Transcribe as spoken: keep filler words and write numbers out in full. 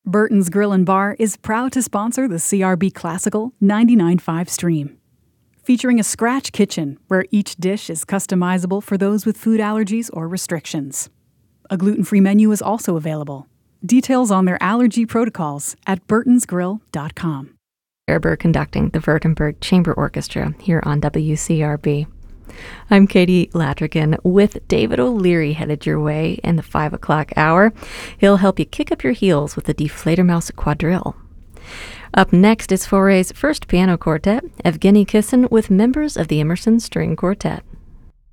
Burton's Grill and Bar is proud to sponsor the C R B Classical ninety-nine point five stream. Featuring a scratch kitchen where each dish is customizable for those with food allergies or restrictions. A gluten-free menu is also available. Details on their allergy protocols at burtons grill dot com. Erber conducting the Württemberg Chamber Orchestra here on W C R B. I'm Katie Latrigan with David O'Leary headed your way in the five o'clock hour. He'll help you kick up your heels with the Die Fledermaus Quadrille. Up next is Fauré's first piano quartet, Evgeny Kissin with members of the Emerson String Quartet.